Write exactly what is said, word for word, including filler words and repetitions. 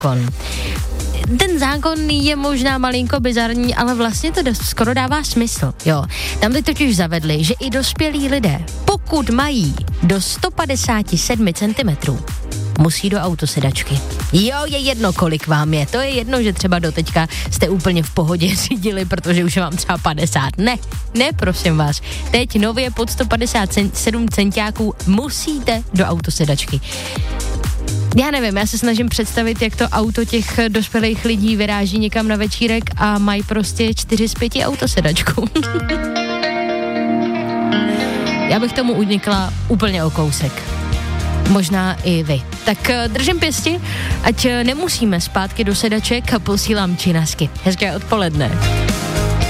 zákon. Ten zákon je možná malinko bizarní, ale vlastně to dost, skoro dává smysl, jo. Tam by totiž zavedli, že i dospělí lidé, pokud mají do sto padesát sedm centimetrů, musí do autosedačky. Jo, je jedno, kolik vám je. To je jedno, že třeba doteďka jste úplně v pohodě řídili, protože už vám třeba padesát. Ne, ne, prosím vás. Teď nově pod sto padesát sedm centiáků musíte do autosedačky. Já nevím, já se snažím představit, jak to auto těch dospělých lidí vyráží někam na večírek a mají prostě čtyři z pěti autosedačku. Já bych tomu unikla úplně o kousek. Možná i vy. Tak držím pěsti, ať nemusíme zpátky do sedaček a posílám činasky. Hezké odpoledne.